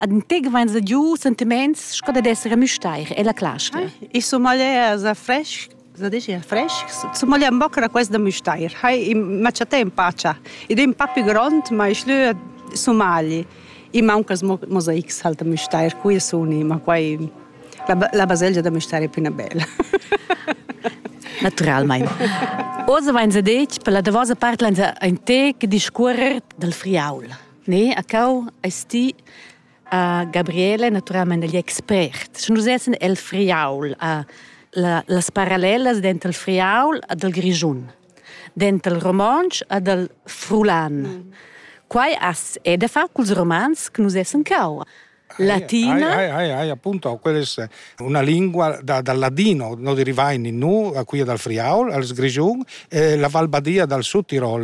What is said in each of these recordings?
Anteg vanno giù sentimenti che essere mustair e la classe. I Somalia za fresh, za dice fresh. Somalia un bocca questa mustair. Hai ma c'è in pace. Ed è un papi grand, ma è slö Somali. I manca mosaics halt mustair, qui sono, ma poi la baselgia da mustair è più bella. Naturalmente. Ora vanno a dire per la vostra parte un teg discorrer del Friaul. Ne, a cau esti Gabriele, naturalmente gli expert. Se noi siamo il Friaul, le parallele dentro il Friaul e del Grigiun, dentro il Romansch e del Frulan. Qua è da fare con i romanzi che noi siamo cau. Latina. Appunto, quella è una lingua dal ladino, non deriva in nu, qui dal Friaul, al Grigiun, e la Valbadia dal Sud Tirol,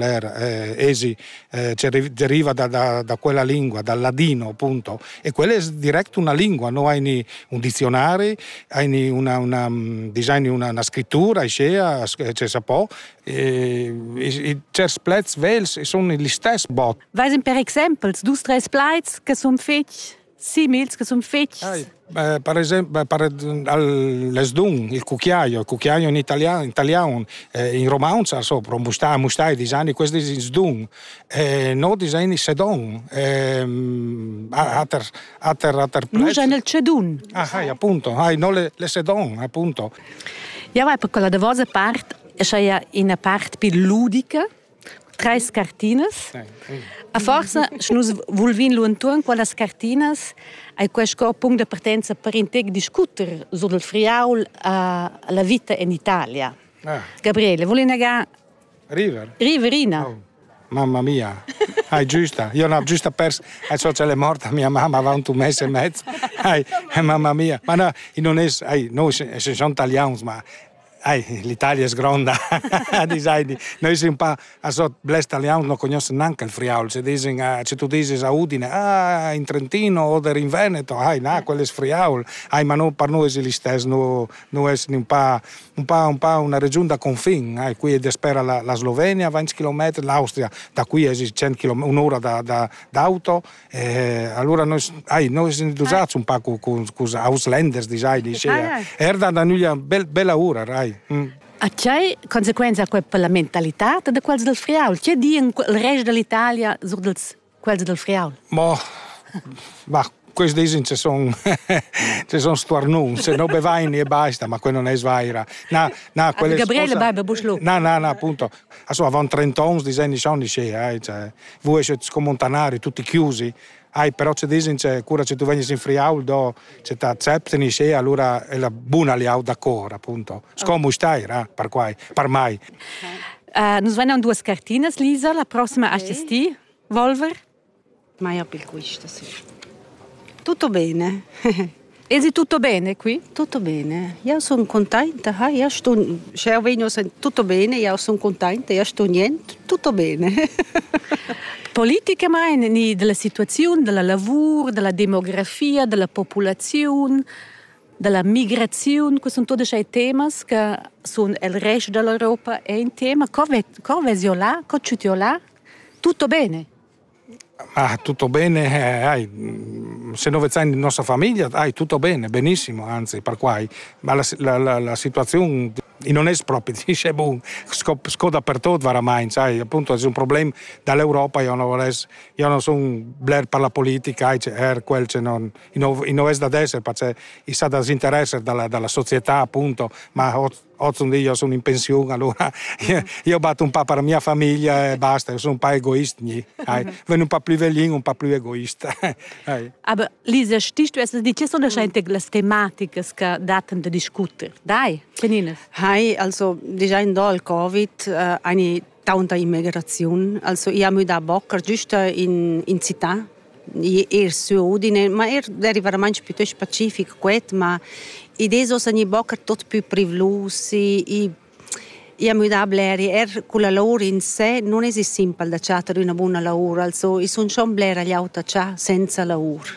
deriva da quella lingua, dal ladino, appunto. E quella è diretta una lingua, non hai un dizionario, hai una scrittura, c'è sapò, e certi plezzi vels sono gli stessi bot. Vai per esempio, due o tre plezzi che sono fatti simili, che sono fatti. Per esempio, l'esdun, il cucchiaio in italiano, in romanzo sopra, mustai disegni, questi sono sdun, no disegni sedon, non c'è nel cedun. Appunto, no le sedon, appunto. Ja, vai per quella vostra parte, c'è una parte più ludica, tre cartines. A forza, noi vogliamo lontano quelle cartines e questo punto di partenza per discutere sul Friaul la vita in Italia. Gabriele, vuoi negare? Riverina. Oh, mamma mia, giusta. Io non ho giusto perso, so che è morta mia mamma va un mese e mezzo. Mamma mia. Ma no, non è, noi siamo italiani, ma l'Italia è gronda. Noi siamo un po' blesti italiani, non conoscono neanche il Friaul. Se tu dici a Udine, in Trentino o in Veneto, quello è Friaul. Ma no, per noi è lo stesso, noi siamo un po' una regione da confine. Qui è spera la Slovenia, 20 km, l'Austria, da qui è 100 km, un'ora d'auto. Allora noi siamo usati un po' con gli Ausländers, era da noi una bella ora, C'è conseguenza per la mentalità di quelli del Friaul? C'è di il resto dell'Italia su quelli del Friaul? Ma questi dicono che sono stornun, se non bevaini e basta, ma quello non è svaira. Gabriele bebe buslo. No, appunto. Avevano 30 anni, disegni voi siete scomontanari, tutti chiusi. Però ci dicono che cura se tu vieni in Friaul, ci ti accettano, allora è la buona liao d'accordo, appunto. Scomo stai, per mai. Noi abbiamo due cartine, Lisa, la prossima a sti, Volver? Ma io per questo, sì. Tutto bene. È tutto bene qui? Tutto bene. Io sono contenta, tutto bene, io sono contenta, io sto niente, tutto bene. Politica mai della situazione, della lavoro, della demografia, della popolazione, della migrazione, questi sono tutti i temi che sono il resto dell'Europa è un tema. Come è là? Come tutto bene? Tutto bene, se non vedi la nostra famiglia, tutto bene, benissimo, anzi, per qua. Ma la situazione non è proprio, dice, scoda per tutto, veramente, appunto, è un problema dall'Europa, io non sono blair per la politica, non è da essere, perché è da disinteresse dalla società, appunto, ma oggi io sono in pensione, allora io batto un po' per la mia famiglia e basta, io sono un po' egoista, vengo un po' più veglino, un po' più egoista. Aber Lisa, stehst du es dice sono le tematiche che daten da discutere? Dai, Penines. Also, diciamo da il Covid, eine tanta immigrazione, also io mi da bocca giusto in città. Su Udine, ma era veramente più specifico, ma adesso sono bocca tutto più privlusi, io mi da blare, con la lavoro in sé non è semplice da cercare una buona lavoro, also io sono schon blare agli auto senza lavoro.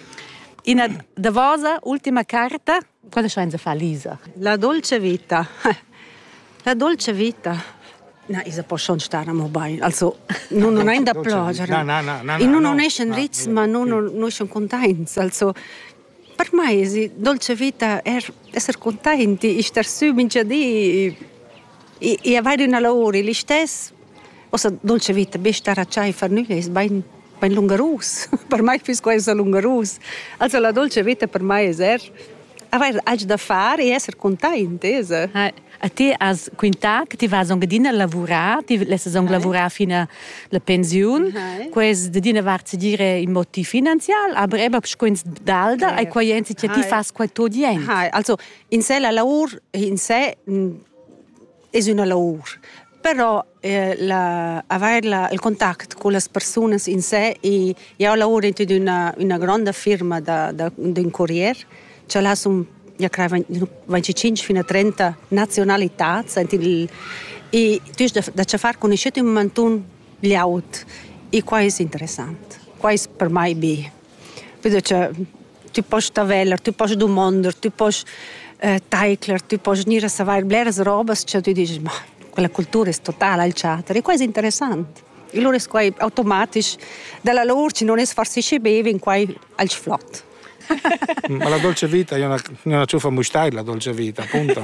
In da vostra ultima carta, cosa scienza fa Lisa? La dolce vita. La dolce vita. No, io posso stare a mobile. Also, non è da piangere. No. Non è un ritmo, ma non sono contenta. Also, per me, dolce vita è essere contenti, stare su, minchia e avere una lavoro, gli stessi. O dolce vita, per stare a ciai, fare nulla, è ben lungarus. Per me è questo lungarus. Also, la dolce vita per me è avere altro da fare e essere contenti. A te as quinta che ti vas a gadina lavorare, ti lasci a lavorare fino alla pensione, quest dedina varzi dire in motivo finanziari, aber eben scoins dalda ai quei che ti fas quel tuo dient. Also in sé la lavoro in sé è una lavoro. Però avere il contatto con le persone in sé, io lavoro in una grande firma di un corriere, ce l'ha io credo 25 fino a 30 nazionalità e tu da far conoscere in momento gli altri e questo è interessante, questo per me è bene. Vedo che tu puoi stavare, tu puoi domandare, tu puoi taicler, tu puoi venire a sapere blere robe che tu dici ma quella cultura è totale alciata e questo è interessante. E allora è qua automatico dalla loro non è farsi beve in qua al flotto. Ma la dolce vita, io non ci fa mustare la dolce vita, appunto.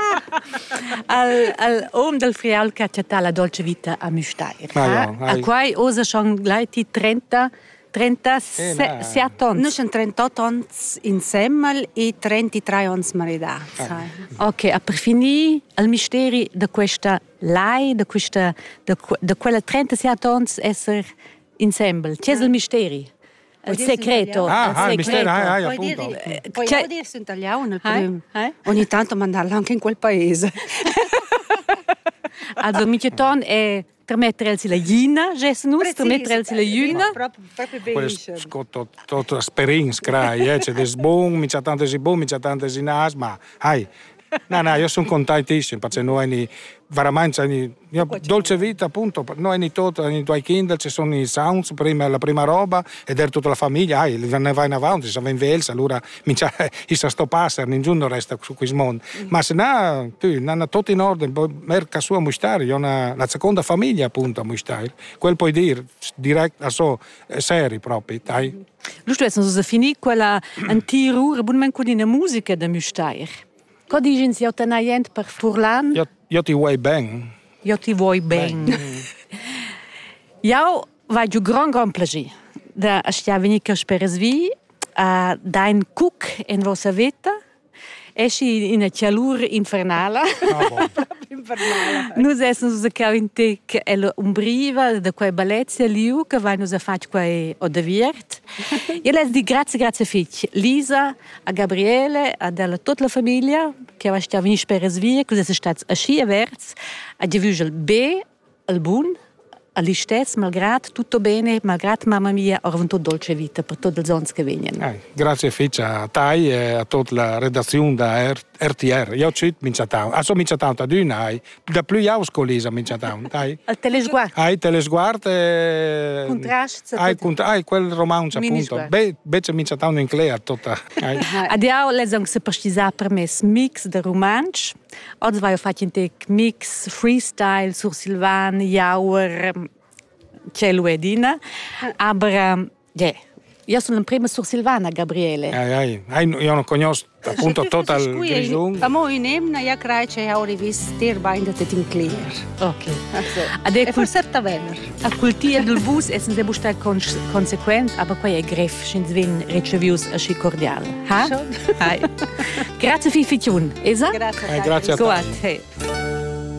Al om del Friaul che c'è la dolce vita a mustare. A quai osa schon gleich 37 anni. Noi siamo 38 anni insieme e 33 anni maritati. Ok, per finire il mistero di questa lei, di quella 37 anni essere insieme. C'è il mistero? Il segreto. Il mistero, appunto. Puoi dire in italiano ogni tanto mandarlo anche in quel paese. Also, Micheton è mettersi la Jina, mettersi la Juna. Proprio benissimo. Tutto esperienza, c'è des buon, mica tante si buon, mica tante si nas, ma no, io sono contentissimo, perché noi veramente dolce vita, appunto, noi tutto, i tuoi Kinder, ci sono i sounds, la prima roba, ed è tutta la famiglia, ne vai in avanti, siamo in Velsa, allora mica sto passare, nessuno resta su questo mondo. Ma se no, hanno tutto in ordine, merca sua mustare, io ho la seconda famiglia, appunto, a mustare. Quel puoi dire, direct, seri proprio, dai. Giusto, se finì quella antica buonamente con la musica da mustare. Cosa dici se io te ne per Furlan? Io ti vuoi bene. Io ti vuoi bene. Io voglio gran piacere da venire a Speresvi, a dein cook in vostra vita, esci in una calura infernale. Noi siamo in tec umbriva da quei balletti liu che vanno a fare quei odeviert. Io les di grazie fitch Lisa, a Gabriele, a tutta la famiglia che va a venire per Speresvi, così è stato a scia verts, a diviso il B, il buon, all'istess, malgrado tutto bene, malgrado mamma mia, ho avuto dolce vita per tutti i giorni che vengono. Grazie Fitch a te e a tutta la redazione da RTR. Io ci minciatau, sono minciatau da Dunai, da più io scolisa minciatau, dai. Al telesguardo. Telesguardo e contrasto. Quel romanzo appunto. Becce minciatau in clea tutta. Adesso lesong se precisa per me mix de romanzo. Oggi vai a fare un mix freestyle sur Silvan, Jauer, Cielo e Dina. Aber, io sono la prima sur Silvana, Gabriele. Io non conosco appunto tutta il grigione. Ma mo in Emna io credo che ho rivisto Tirbein che in clear. Ok. E forse Tavener. A cultura del bus è sempre bustar consequent, aber poi è gref, scins ven ricevius a sci cordial. Ha? Grazie fi fitun, esa? Grazie. Grazie a te.